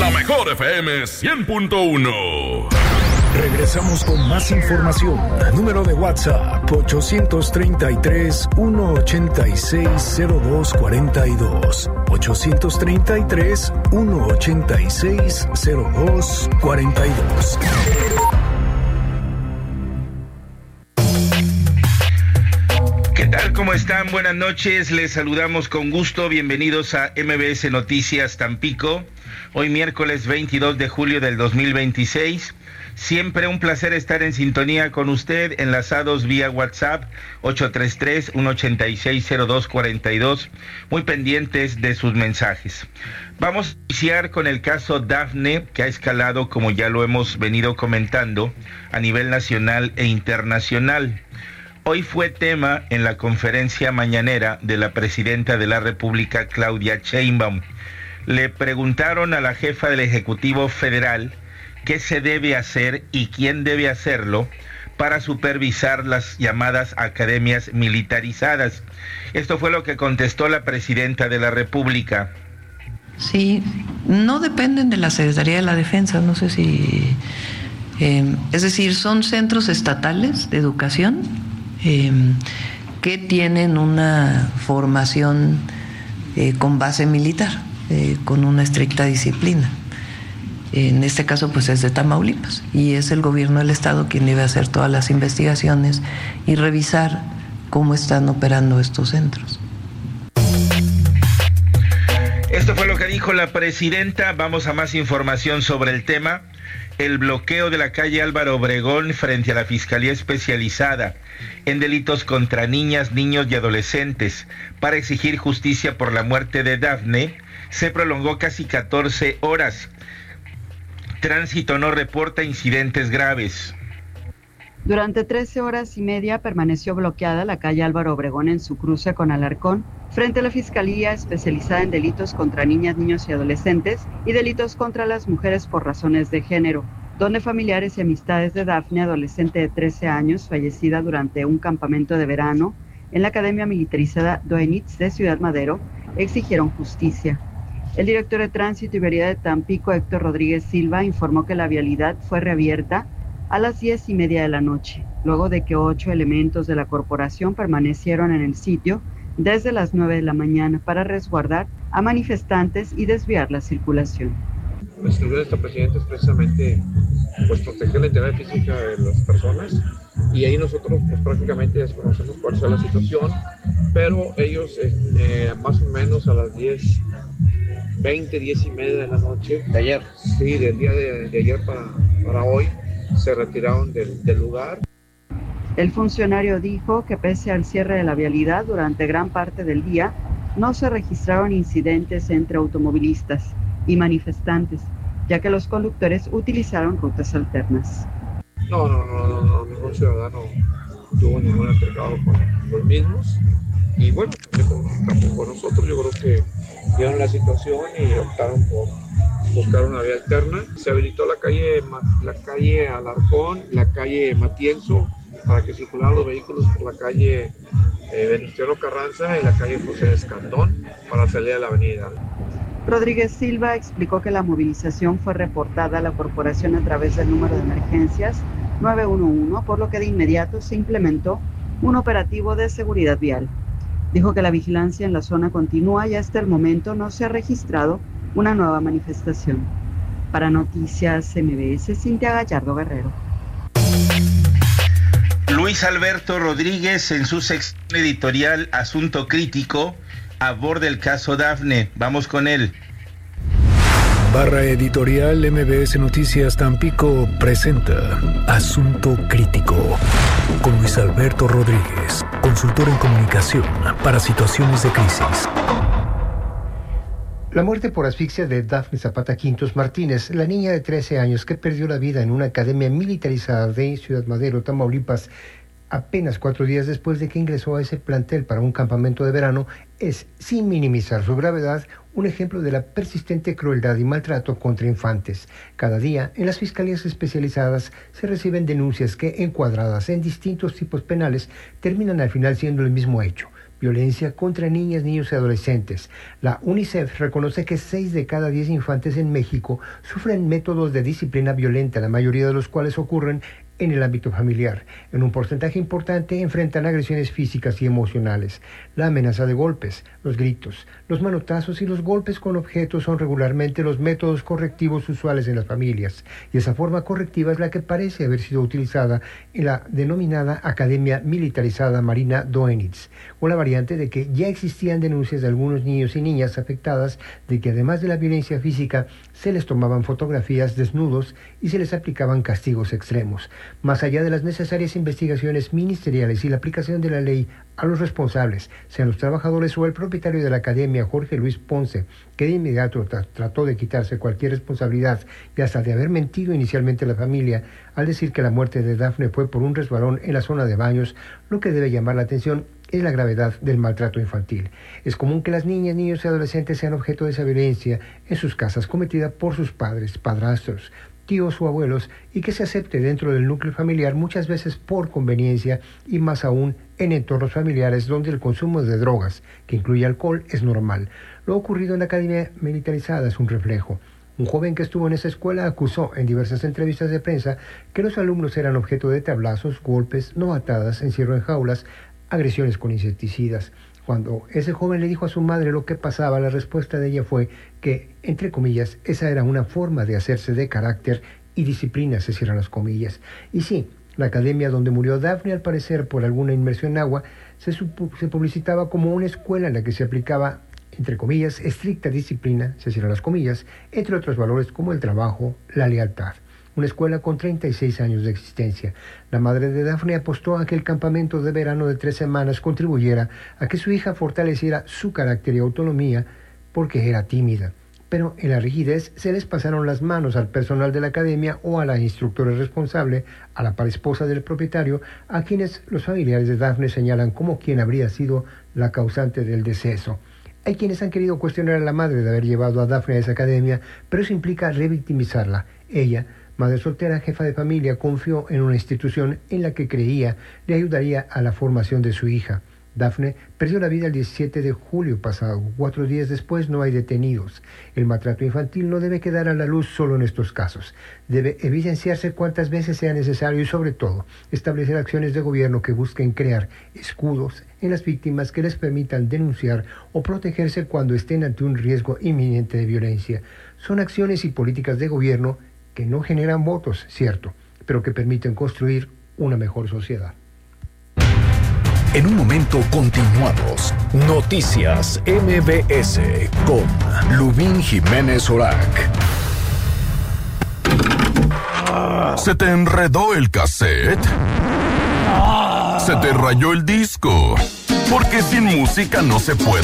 La mejor FM 100.1. Regresamos con más información. Número de WhatsApp 833-186-0242. 833-186-0242. ¿Qué tal? ¿Cómo están? Buenas noches. Les saludamos con gusto. Bienvenidos a MBS Noticias Tampico. Hoy miércoles 22 de julio del 2026. Siempre un placer estar en sintonía con usted, enlazados vía WhatsApp 833-186-0242, muy pendientes de sus mensajes. Vamos a iniciar con el caso Dafne, que ha escalado, como ya lo hemos venido comentando, a nivel nacional e internacional. Hoy fue tema en la conferencia mañanera de la presidenta de la República, Claudia Sheinbaum. Le preguntaron a la jefa del Ejecutivo Federal qué se debe hacer y quién debe hacerlo para supervisar las llamadas academias militarizadas. Esto fue lo que contestó la presidenta de la República. Sí, no dependen de la Secretaría de la Defensa, no sé si... es decir, son centros estatales de educación que tienen una formación con base militar, con una estricta disciplina. En este caso pues es de Tamaulipas y es el gobierno del estado quien debe hacer todas las investigaciones y revisar cómo están operando estos centros. Esto fue lo que dijo la presidenta. Vamos a más información sobre el tema. El bloqueo de la calle Álvaro Obregón frente a la Fiscalía Especializada en Delitos contra Niñas, Niños y Adolescentes para exigir justicia por la muerte de Dafne se prolongó casi 14 horas. Tránsito no reporta incidentes graves. Durante 13 horas y media permaneció bloqueada la calle Álvaro Obregón en su cruce con Alarcón, frente a la Fiscalía Especializada en Delitos contra Niñas, Niños y Adolescentes y Delitos contra las Mujeres por razones de género, donde familiares y amistades de Dafne, adolescente de 13 años, fallecida durante un campamento de verano en la Academia Militarizada Doenitz de Ciudad Madero, exigieron justicia. El director de Tránsito y Vialidad de Tampico, Héctor Rodríguez Silva, informó que la vialidad fue reabierta a las 10:30 de la noche, luego de que 8 elementos de la corporación permanecieron en el sitio desde las 9 de la mañana para resguardar a manifestantes y desviar la circulación. La instrucción de esta presidenta es precisamente pues, proteger la integridad física de las personas y ahí nosotros pues, prácticamente desconocemos cuál es la situación, pero ellos más o menos a las 10:20 de la noche de ayer, sí, del día de ayer para hoy, se retiraron del lugar. El funcionario dijo que pese al cierre de la vialidad durante gran parte del día, no se registraron incidentes entre automovilistas y manifestantes, ya que los conductores utilizaron rutas alternas. No, ningún ciudadano tuvo ningún altercado con los mismos. Y bueno, tampoco nosotros, yo creo que vieron la situación y optaron por buscar una vía alterna. Se habilitó la calle Alarcón, la calle Matienzo, para que circularan los vehículos por la calle Venustiano Carranza y la calle José Escandón para salir a la avenida. Rodríguez Silva explicó que la movilización fue reportada a la corporación a través del número de emergencias 911, por lo que de inmediato se implementó un operativo de seguridad vial. Dijo que la vigilancia en la zona continúa y hasta el momento no se ha registrado una nueva manifestación. Para Noticias MBS, Cintia Gallardo Guerrero. Luis Alberto Rodríguez, en su sección editorial Asunto Crítico, aborda el caso Dafne. Vamos con él. Barra editorial MBS Noticias Tampico presenta Asunto Crítico con Luis Alberto Rodríguez, consultor en comunicación para situaciones de crisis. La muerte por asfixia de Dafne Zapata Quintos Martínez, la niña de 13 años que perdió la vida en una academia militarizada de Ciudad Madero, Tamaulipas, apenas 4 días después de que ingresó a ese plantel para un campamento de verano, es, sin minimizar su gravedad, un ejemplo de la persistente crueldad y maltrato contra infantes. Cada día, en las fiscalías especializadas, se reciben denuncias que, encuadradas en distintos tipos penales, terminan al final siendo el mismo hecho: violencia contra niñas, niños y adolescentes. La UNICEF reconoce que 6 de cada 10 infantes en México sufren métodos de disciplina violenta, la mayoría de los cuales ocurren en el ámbito familiar. En un porcentaje importante enfrentan agresiones físicas y emocionales. La amenaza de golpes, los gritos, los manotazos y los golpes con objetos son regularmente los métodos correctivos usuales en las familias, y esa forma correctiva es la que parece haber sido utilizada en la denominada Academia Militarizada Marina Doenitz, con la variante de que ya existían denuncias de algunos niños y niñas afectadas de que además de la violencia física se les tomaban fotografías desnudos y se les aplicaban castigos extremos. Más allá de las necesarias investigaciones ministeriales y la aplicación de la ley a los responsables, sean los trabajadores o el propietario de la academia, Jorge Luis Ponce, que de inmediato trató de quitarse cualquier responsabilidad y hasta de haber mentido inicialmente a la familia al decir que la muerte de Dafne fue por un resbalón en la zona de baños, lo que debe llamar la atención es la gravedad del maltrato infantil. Es común que las niñas, niños y adolescentes sean objeto de esa violencia en sus casas cometida por sus padres, padrastros, tíos o abuelos, y que se acepte dentro del núcleo familiar muchas veces por conveniencia y más aún en entornos familiares donde el consumo de drogas, que incluye alcohol, es normal. Lo ocurrido en la Academia Militarizada es un reflejo. Un joven que estuvo en esa escuela acusó en diversas entrevistas de prensa que los alumnos eran objeto de tablazos, golpes, novatadas, encierro en jaulas, agresiones con insecticidas. Cuando ese joven le dijo a su madre lo que pasaba, la respuesta de ella fue que, entre comillas, esa era una forma de hacerse de carácter y disciplina, se cierran las comillas. Y sí, la academia donde murió Dafne, al parecer por alguna inmersión en agua, se publicitaba como una escuela en la que se aplicaba, entre comillas, estricta disciplina, se cierran las comillas, entre otros valores como el trabajo, la lealtad. Una escuela con 36 años de existencia. La madre de Dafne apostó a que el campamento de verano de 3 semanas contribuyera a que su hija fortaleciera su carácter y autonomía porque era tímida. Pero en la rigidez se les pasaron las manos al personal de la academia o a la instructora responsable, a la par esposa del propietario, a quienes los familiares de Dafne señalan como quien habría sido la causante del deceso. Hay quienes han querido cuestionar a la madre de haber llevado a Dafne a esa academia, pero eso implica revictimizarla. Ella, madre soltera, jefa de familia, confió en una institución en la que creía le ayudaría a la formación de su hija. Dafne perdió la vida el 17 de julio pasado. 4 días después no hay detenidos. El maltrato infantil no debe quedar a la luz solo en estos casos. Debe evidenciarse cuantas veces sea necesario y, sobre todo, establecer acciones de gobierno que busquen crear escudos en las víctimas que les permitan denunciar o protegerse cuando estén ante un riesgo inminente de violencia. Son acciones y políticas de gobierno que no generan votos, cierto, pero que permiten construir una mejor sociedad. En un momento continuamos. Noticias MBS con Lubín Jiménez Orac. ¿Se te enredó el cassette? ¿Se te rayó el disco? Porque sin música no se puede